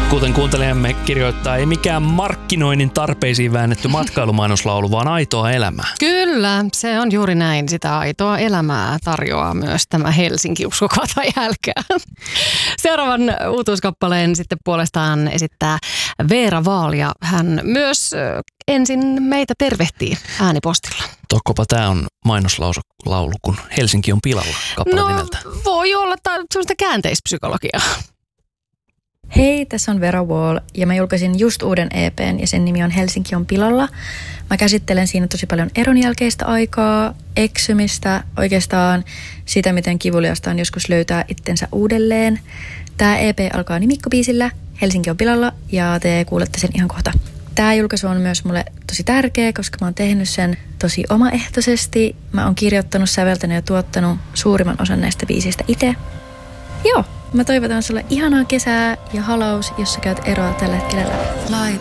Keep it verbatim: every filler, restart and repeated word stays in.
Kuten kuuntelijamme kirjoittaa, ei mikään markkinoinnin tarpeisiin väännetty matkailumaiноslaulu, vaan aitoa elämää. Kyllä, se on juuri näin. Sitä aitoa elämää tarjoaa myös tämä Helsinki, uskokaa tai älkää. Seuraavan uutuuskappaleen sitten puolestaan esittää Veera Wahl ja hän myös ensin meitä tervehtii äänipostilla. Tokkopa tämä on mainoslaulu, kun Helsinki on pilalla kappale no, nimeltä. Voi olla sellaista käänteispsykologiaa. Hei, tässä on Veera Wahl ja mä julkaisin just uuden E P:n ja sen nimi on Helsinki on pilalla. Mä käsittelen siinä tosi paljon eron jälkeistä aikaa, eksymistä, oikeastaan sitä, miten kivuliasta on joskus löytää itsensä uudelleen. Tää E P alkaa nimikkobiisillä Helsinki on pilalla ja te kuulette sen ihan kohta. Tää julkaisu on myös mulle tosi tärkeä, koska mä oon tehnyt sen tosi omaehtoisesti. Mä oon kirjoittanut, säveltänyt ja tuottanut suurimman osan näistä biisistä itse. Joo. Mä toivotan sulle ihanaa kesää ja halaus, jos sä käyt eroa tällä hetkellä läpi.